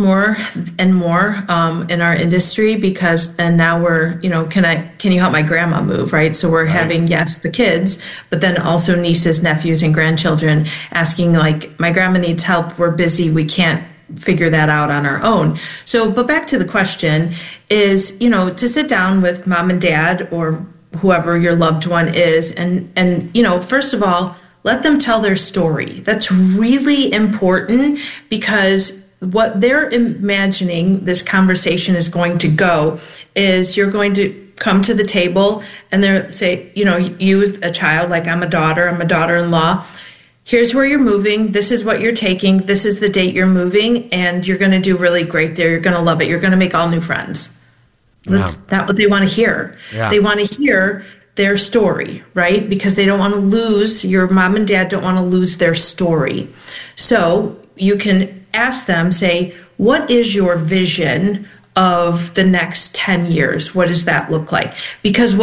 more and more in our industry and now we're, can you help my grandma move, right? So we're having, yes, the kids, but then also nieces, nephews, and grandchildren asking like, my grandma needs help. We're busy. We can't figure that out on our own. So, but back to the question is, to sit down with mom and dad or whoever your loved one is and first of all, let them tell their story. That's really important because what they're imagining this conversation is going to go is you're going to come to the table and they'll say, you a child, like I'm a daughter-in-law. Here's where you're moving. This is what you're taking. This is the date you're moving, and you're going to do really great there. You're going to love it. You're going to make all new friends. That's not what they want to hear. Yeah. They want to hear their story, right? Because they don't want to lose, your mom and dad don't want to lose their story. So you can ask them, say, what is your vision of the next 10 years? What does that look like? Because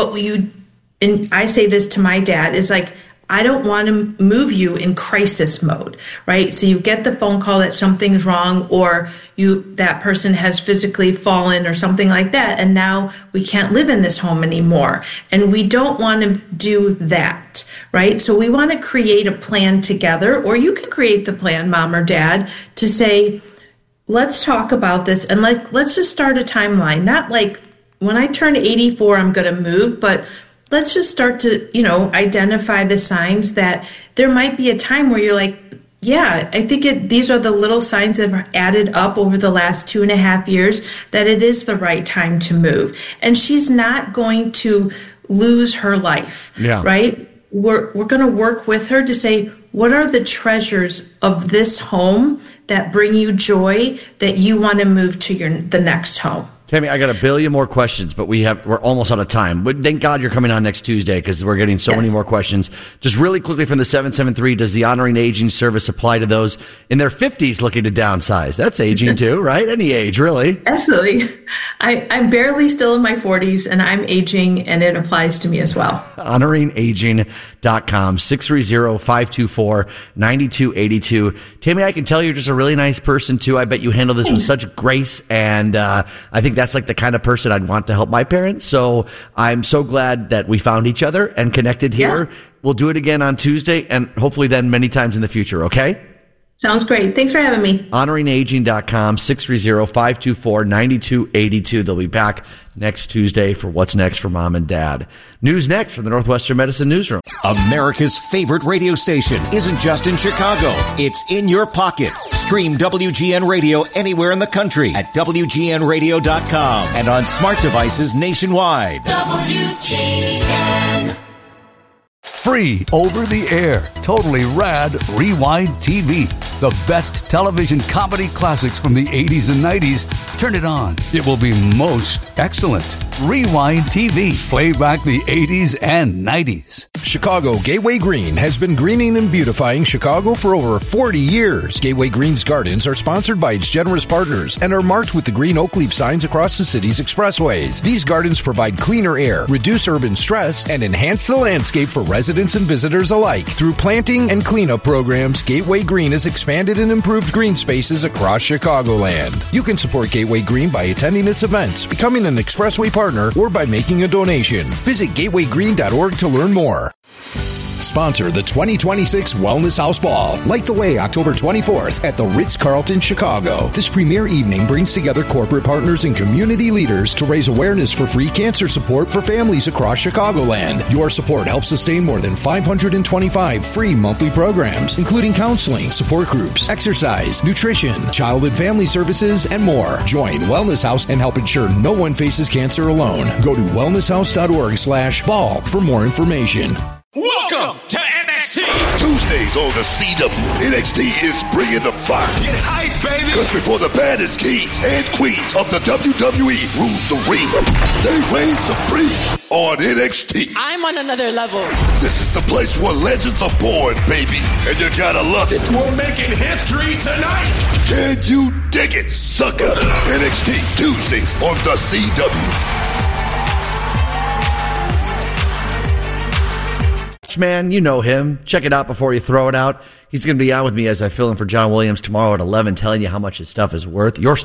and I say this to my dad, is like, I don't want to move you in crisis mode, right? So you get the phone call that something's wrong or that person has physically fallen or something like that, and now we can't live in this home anymore. And we don't want to do that, right? So we want to create a plan together, or you can create the plan, mom or dad, to say, let's talk about this and let's just start a timeline. Not like when I turn 84, I'm going to move, but let's just start to, identify the signs that there might be a time where you're like, yeah, I think these are the little signs that have added up over the last 2.5 years that it is the right time to move. And she's not going to lose her life, right? We're going to work with her to say, what are the treasures of this home that bring you joy that you want to move to the next home? Tammy, I got a billion more questions, but we're almost out of time. But thank God you're coming on next Tuesday because we're getting so many more questions. Just really quickly from the 773, does the Honoring Aging service apply to those in their 50s looking to downsize? That's aging too, right? Any age, really. Absolutely. I'm barely still in my 40s and I'm aging and it applies to me as well. HonoringAging.com, 630-524-9282. Tammy, I can tell you're just a really nice person too. I bet you handle this with such grace, and I think that's like the kind of person I'd want to help my parents. So I'm so glad that we found each other and connected here. Yeah. We'll do it again on Tuesday and hopefully then many times in the future. Okay. Sounds great. Thanks for having me. HonoringAging.com, 630-524-9282. They'll be back next Tuesday for What's Next for Mom and Dad. News next from the Northwestern Medicine Newsroom. America's favorite radio station isn't just in Chicago. It's in your pocket. Stream WGN Radio anywhere in the country at WGNradio.com and on smart devices nationwide. WGN. Free over the air, totally rad Rewind TV. The best television comedy classics from the 80s and 90s. Turn it on. It will be most excellent. Rewind TV. Play back the 80s and 90s. Chicago Gateway Green has been greening and beautifying Chicago for over 40 years. Gateway Green's gardens are sponsored by its generous partners and are marked with the green oak leaf signs across the city's expressways. These gardens provide cleaner air, reduce urban stress, and enhance the landscape for residents and visitors alike. Through planting and cleanup programs, Gateway Green has expanded and improved green spaces across Chicagoland. You can support Gateway Green by attending its events, becoming an expressway partner, or by making a donation. Visit gatewaygreen.org to learn more. Sponsor the 2026 Wellness House Ball. Light the way October 24th at the Ritz-Carlton, Chicago. This premier evening brings together corporate partners and community leaders to raise awareness for free cancer support for families across Chicagoland. Your support helps sustain more than 525 free monthly programs, including counseling, support groups, exercise, nutrition, child and family services, and more. Join Wellness House and help ensure no one faces cancer alone. Go to wellnesshouse.org/ball for more information. Welcome to NXT! Tuesdays on the CW, NXT is bringing the fire. Get hype, baby! Because before the baddest kings and queens of the WWE rule the ring, they reign supreme on NXT. I'm on another level. This is the place where legends are born, baby, and you gotta love it. We're making history tonight! Can you dig it, sucker? NXT Tuesdays on the CW. Man, you know him. Check it out before you throw it out. He's going to be on with me as I fill in for John Williams tomorrow at 11, telling you how much his stuff is worth. Your